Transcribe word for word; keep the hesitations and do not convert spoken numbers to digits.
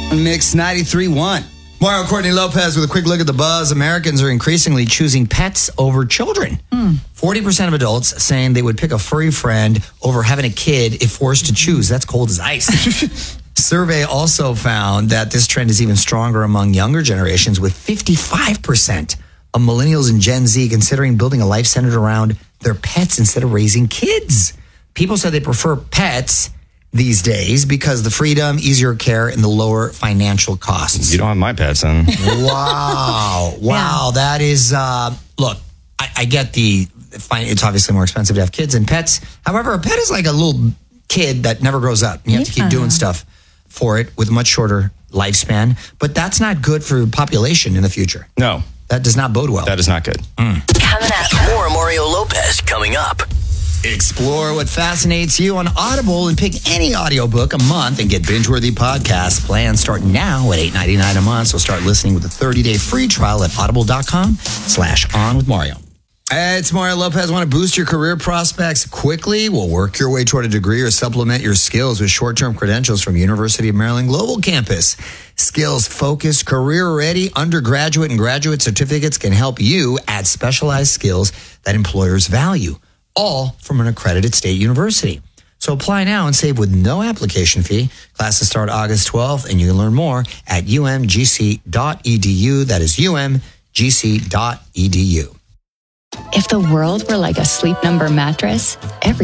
Mix ninety-three point one. Mario Courtney Lopez with a quick look at the buzz. Americans are increasingly choosing pets over children. Mm. forty percent of adults saying they would pick a furry friend over having a kid if forced to choose. That's cold as ice. Survey also found that this trend is even stronger among younger generations, with fifty-five percent of millennials and Gen Z considering building a life centered around their pets instead of raising kids. People said they prefer pets these days because the freedom, easier care, and the lower financial costs. You don't have my pets, then. Wow. Wow. Yeah. That is, uh, look, I, I get the, it's obviously more expensive to have kids and pets. However, a pet is like a little kid that never grows up. You have yeah. to keep doing stuff for it with a much shorter lifespan. But that's not good for population in the future. No. That does not bode well. That is not good. Mm. Coming up. More Mario Lopez coming up. Explore what fascinates you on Audible and pick any audiobook a month and get binge-worthy podcasts. Plans start now at eight ninety-nine a month, so start listening with a thirty-day free trial at audible.com slash on with Mario. Hey, it's Mario Lopez. Want to boost your career prospects quickly? Well, work your way toward a degree or supplement your skills with short-term credentials from University of Maryland Global Campus. Skills-focused, career-ready undergraduate and graduate certificates can help you add specialized skills that employers value, all from an accredited state university. So apply now and save with no application fee. Classes start August twelfth, and you can learn more at u m g c dot e d u. That is u m g c dot e d u. If the world were like a Sleep Number mattress, every